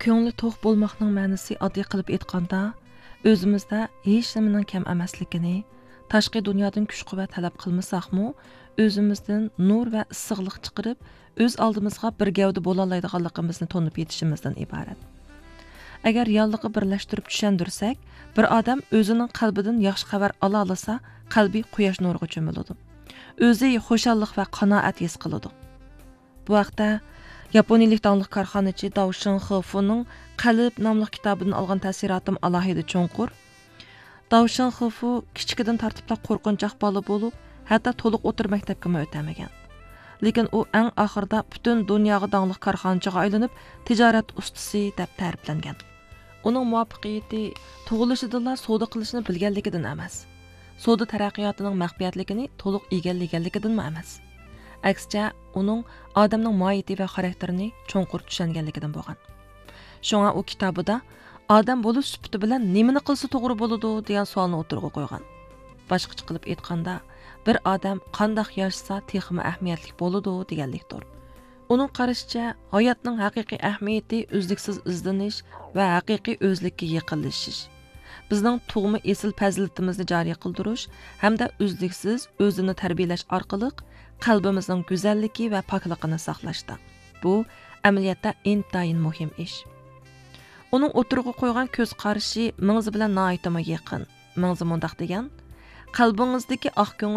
Ko'ngli to'q bo'lmoqning ma'nosi oddiy qilib aytganda, o'zimizda hech nimaning kam emasligini, tashqi dunyodan kuch-quvvat talab qilmasaqmi, o'zimizdan nur va issiqlik chiqarib, o'z oldimizga bir gavda bo'la oladiganligimizni tonib yetishimizdan iborat. Agar reallikni birlashtirib tushundirsak, bir odam o'zining qalbidan yaxshi xabar ola olsa, qalbi quyosh nuriga cho'miladi. O'zi xushallik va qanoat his qiladi. Bu vaqtda Yaponiyalik dаңlıq korxonachi Dao Xinghefuning Qalb nomli kitobidan olgan ta'siratim alohida cho'nqur. Dao Xinghefu kichikidan tartibda qo'rqinchoq bola bo'lib, hatto to'liq o'tir maktabga o'tamagan. Lekin u eng oxirida butun dunyoga dаңlıq korxonachiga aylanib, tijorat ustasi deb ta'riflangan. Uning muvaffaqiyati tug'ilishidan savdo qilishni bilganligidan emas, savdo taraqqiyotining maxfiyatligini to'liq egallaganligidan emas. Aksicha, uning odamning mohiyati va xarakterini cho'nqur tushunganligidan bo'lgan. Shunga u kitobida odam bo'lish sifati bilan nimani qilsa to'g'ri bo'ladi degan savolni o'tirg'a qo'ygan. Boshqacha qilib aytganda, bir odam qanday yashasa texmi ahamiyatli bo'ladi deganlikdir. Uning qarashicha, hayotning haqiqiy ahamiyati uzluksiz izlanish va haqiqiy o'zlikka yaqinlashish. Bizning tug'ma esil fazilatimizni joriy qildirish hamda uzluksiz o'zini tarbiyalash orqali qalbimizning go'zalligi va pokligini saqlashda. Bu amaliyotda intayin muhim ish. Uning o'tirg'a qo'ygan ko'z qarashi mingzi bilan noitama yaqin. Mingzi mundaq degan, qalbingizdagi oq